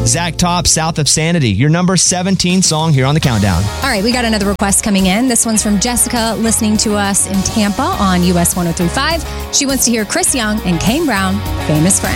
Zach Top, South of Sanity, your number 17 song here on the countdown. All right, we got another request coming in. This one's from Jessica, listening to us in Tampa on US 103.5. She wants to hear Chris Young and Kane Brown, Famous Friend.